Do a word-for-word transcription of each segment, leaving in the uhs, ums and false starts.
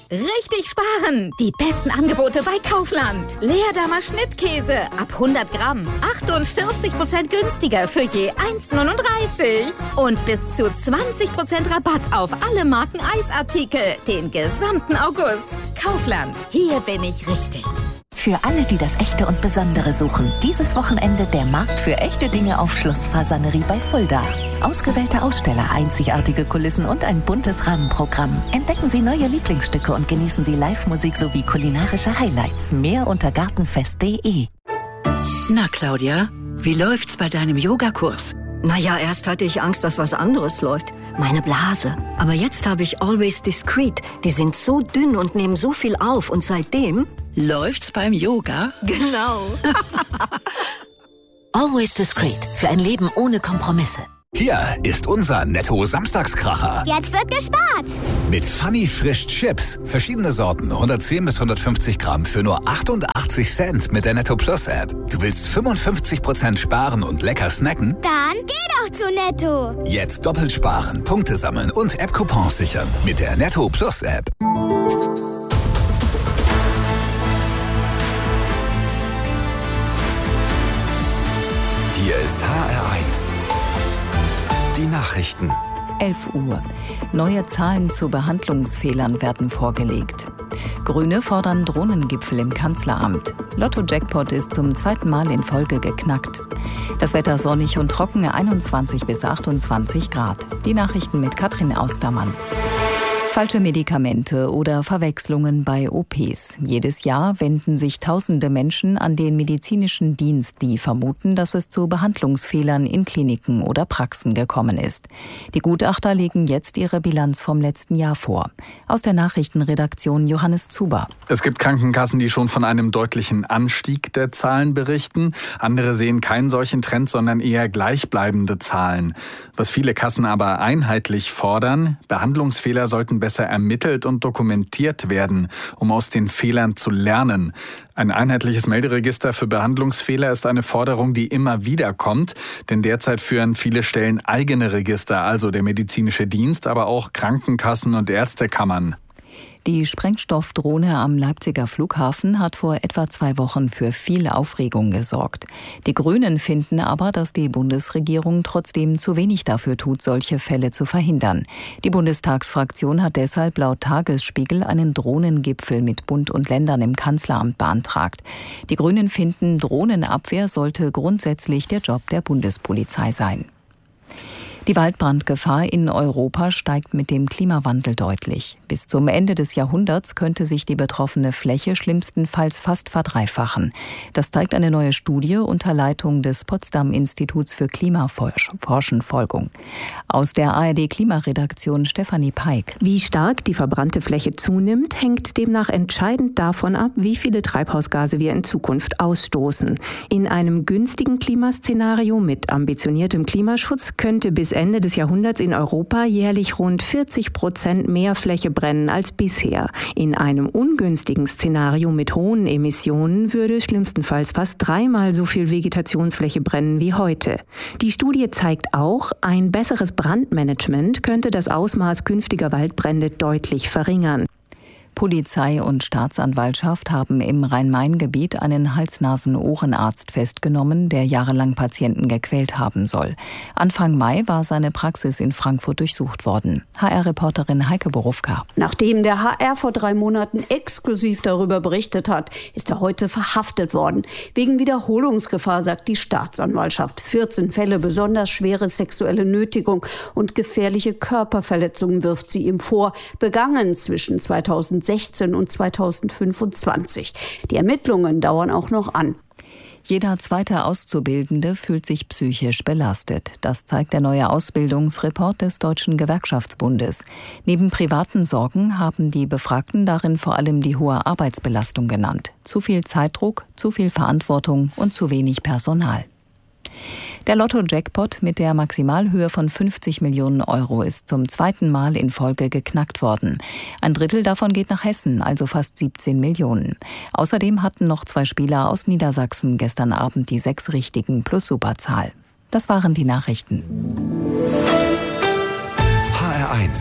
Richtig sparen! Die besten Angebote bei Kaufland. Leerdammer Schnittkäse ab hundert Gramm. achtundvierzig Prozent günstiger für je eins Komma neununddreißig. Und bis zu zwanzig Prozent Rabatt auf alle Marken Eisartikel. Den gesamten August. Kaufland. Hier bin ich richtig. Für alle, die das Echte und Besondere suchen, dieses Wochenende der Markt für echte Dinge auf Schloss Fasanerie bei Fulda. Ausgewählte Aussteller, einzigartige Kulissen und ein buntes Rahmenprogramm. Entdecken Sie neue Lieblingsstücke und genießen Sie Live-Musik sowie kulinarische Highlights. Mehr unter gartenfest punkt de. Na, Claudia, wie läuft's bei deinem Yogakurs? Naja, erst hatte ich Angst, dass was anderes läuft. Meine Blase. Aber jetzt habe ich Always Discreet. Die sind so dünn und nehmen so viel auf. Und seitdem... Läuft's beim Yoga? Genau. Always Discreet. Für ein Leben ohne Kompromisse. Hier ist unser Netto-Samstagskracher. Jetzt wird gespart. Mit Funny Frisch Chips. Verschiedene Sorten, hundertzehn bis hundertfünfzig Gramm für nur achtundachtzig Cent mit der Netto Plus App. Du willst fünfundfünfzig Prozent sparen und lecker snacken? Dann geh doch zu Netto. Jetzt doppelt sparen, Punkte sammeln und App-Coupons sichern mit der Netto Plus App. Hier ist H R eins. Die Nachrichten. elf Uhr. Neue Zahlen zu Behandlungsfehlern werden vorgelegt. Grüne fordern Drohnengipfel im Kanzleramt. Lotto-Jackpot ist zum zweiten Mal in Folge geknackt. Das Wetter sonnig und trocken, einundzwanzig bis achtundzwanzig Grad. Die Nachrichten mit Katrin Austermann. Falsche Medikamente oder Verwechslungen bei O Ps. Jedes Jahr wenden sich tausende Menschen an den medizinischen Dienst, die vermuten, dass es zu Behandlungsfehlern in Kliniken oder Praxen gekommen ist. Die Gutachter legen jetzt ihre Bilanz vom letzten Jahr vor. Aus der Nachrichtenredaktion Johannes Zuber. Es gibt Krankenkassen, die schon von einem deutlichen Anstieg der Zahlen berichten. Andere sehen keinen solchen Trend, sondern eher gleichbleibende Zahlen. Was viele Kassen aber einheitlich fordern, Behandlungsfehler sollten besser ermittelt und dokumentiert werden, um aus den Fehlern zu lernen. Ein einheitliches Melderegister für Behandlungsfehler ist eine Forderung, die immer wieder kommt, denn derzeit führen viele Stellen eigene Register, also der medizinische Dienst, aber auch Krankenkassen und Ärztekammern. Die Sprengstoffdrohne am Leipziger Flughafen hat vor etwa zwei Wochen für viel Aufregung gesorgt. Die Grünen finden aber, dass die Bundesregierung trotzdem zu wenig dafür tut, solche Fälle zu verhindern. Die Bundestagsfraktion hat deshalb laut Tagesspiegel einen Drohnengipfel mit Bund und Ländern im Kanzleramt beantragt. Die Grünen finden, Drohnenabwehr sollte grundsätzlich der Job der Bundespolizei sein. Die Waldbrandgefahr in Europa steigt mit dem Klimawandel deutlich. Bis zum Ende des Jahrhunderts könnte sich die betroffene Fläche schlimmstenfalls fast verdreifachen. Das zeigt eine neue Studie unter Leitung des Potsdam-Instituts für Klimaforschenfolgung. Aus der A R D-Klimaredaktion Stefanie Peik. Wie stark die verbrannte Fläche zunimmt, hängt demnach entscheidend davon ab, wie viele Treibhausgase wir in Zukunft ausstoßen. In einem günstigen Klimaszenario mit ambitioniertem Klimaschutz könnte bis Ende des Jahrhunderts in Europa jährlich rund vierzig Prozent mehr Fläche brennen als bisher. In einem ungünstigen Szenario mit hohen Emissionen würde schlimmstenfalls fast dreimal so viel Vegetationsfläche brennen wie heute. Die Studie zeigt auch, ein besseres Brandmanagement könnte das Ausmaß künftiger Waldbrände deutlich verringern. Polizei und Staatsanwaltschaft haben im Rhein-Main-Gebiet einen Hals-Nasen-Ohrenarzt festgenommen, der jahrelang Patienten gequält haben soll. Anfang Mai war seine Praxis in Frankfurt durchsucht worden. H R-Reporterin Heike Borufka. Nachdem der H R vor drei Monaten exklusiv darüber berichtet hat, ist er heute verhaftet worden. Wegen Wiederholungsgefahr, sagt die Staatsanwaltschaft. vierzehn Fälle besonders schwere sexuelle Nötigung und gefährliche Körperverletzungen wirft sie ihm vor, begangen zwischen zweitausendsechzehn und zweitausendfünfundzwanzig. Die Ermittlungen dauern auch noch an. Jeder zweite Auszubildende fühlt sich psychisch belastet. Das zeigt der neue Ausbildungsreport des Deutschen Gewerkschaftsbundes. Neben privaten Sorgen haben die Befragten darin vor allem die hohe Arbeitsbelastung genannt. Zu viel Zeitdruck, zu viel Verantwortung und zu wenig Personal. Der Lotto-Jackpot mit der Maximalhöhe von fünfzig Millionen Euro ist zum zweiten Mal in Folge geknackt worden. Ein Drittel davon geht nach Hessen, also fast siebzehn Millionen. Außerdem hatten noch zwei Spieler aus Niedersachsen gestern Abend die sechs richtigen plus Superzahl. Das waren die Nachrichten. H R eins.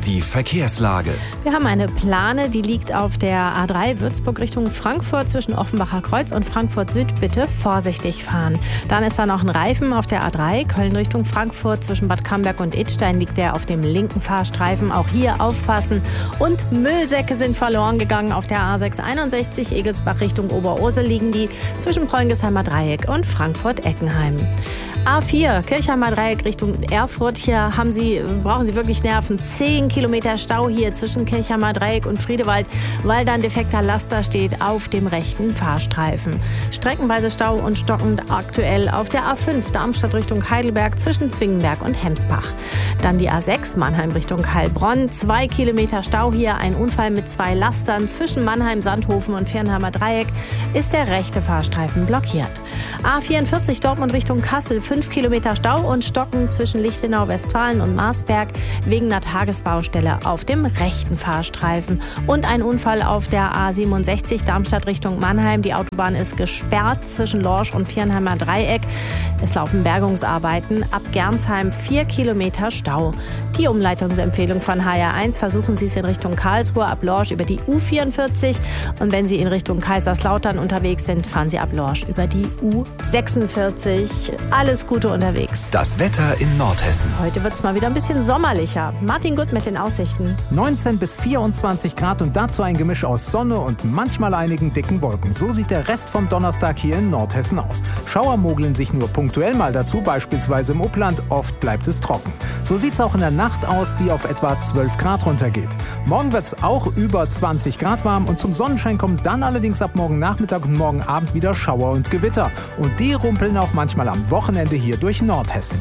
Die Verkehrslage. Wir haben eine Plane, die liegt auf der A drei Würzburg Richtung Frankfurt zwischen Offenbacher Kreuz und Frankfurt Süd. Bitte vorsichtig fahren. Dann ist da noch ein Reifen auf der A drei Köln Richtung Frankfurt zwischen Bad Camberg und Idstein liegt der auf dem linken Fahrstreifen. Auch hier aufpassen. Und Müllsäcke sind verloren gegangen auf der A sechs einundsechzig Egelsbach Richtung Oberursel liegen die zwischen Preungesheimer Dreieck und Frankfurt-Eckenheim. A vier Kirchheimer Dreieck Richtung Erfurt. Hier haben Sie, brauchen Sie wirklich Nerven. Zehn Kilometer Stau hier zwischen Kirchheimer Dreieck und Friedewald, weil da ein defekter Laster steht auf dem rechten Fahrstreifen. Streckenweise Stau und stockend aktuell auf der A fünf Darmstadt Richtung Heidelberg zwischen Zwingenberg und Hemsbach. Dann die A sechs Mannheim Richtung Heilbronn. Zwei Kilometer Stau hier. Ein Unfall mit zwei Lastern zwischen Mannheim, Sandhofen und Viernheimer Dreieck ist der rechte Fahrstreifen blockiert. A vierundvierzig Dortmund Richtung Kassel. Fünf Kilometer Stau und Stocken zwischen Lichtenau, Westfalen und Marsberg wegen einer Tagesbaustelle auf dem rechten Fahrstreifen. Und ein Unfall auf der A siebenundsechzig Darmstadt Richtung Mannheim. Die Autobahn ist gesperrt zwischen Lorsch und Viernheimer Dreieck. Es laufen Bergungsarbeiten. Ab Gernsheim vier Kilometer Stau. Die Umleitungsempfehlung von H R eins versuchen Sie es in Richtung Karlsruhe ab Lorsch über die U vierundvierzig. Und wenn Sie in Richtung Kaiserslautern unterwegs sind, fahren Sie ab Lorsch über die U sechsundvierzig. Alles Gute unterwegs. Das Wetter in Nordhessen. Heute wird es mal wieder ein bisschen sommerlicher. Martin Gutt mit den Aussichten. neunzehn bis vierundzwanzig Grad und dazu ein Gemisch aus Sonne und manchmal einigen dicken Wolken. So sieht der Rest vom Donnerstag hier in Nordhessen aus. Schauer mogeln sich nur punktuell mal dazu, beispielsweise im Upland. Oft bleibt es trocken. So sieht es auch in der Nacht aus, die auf etwa zwölf Grad runtergeht. Morgen wird es auch über zwanzig Grad warm und zum Sonnenschein kommen dann allerdings ab morgen Nachmittag und morgen Abend wieder Schauer und Gewitter. Und die rumpeln auch manchmal am Wochenende hier durch Nordhessen.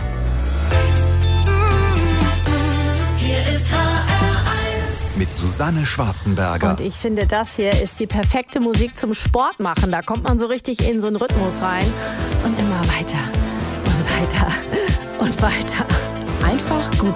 Hier ist H R eins. Mit Susanne Schwarzenberger. Und ich finde, das hier ist die perfekte Musik zum Sport machen. Da kommt man so richtig in so einen Rhythmus rein. Und immer weiter und weiter und weiter. Einfach gut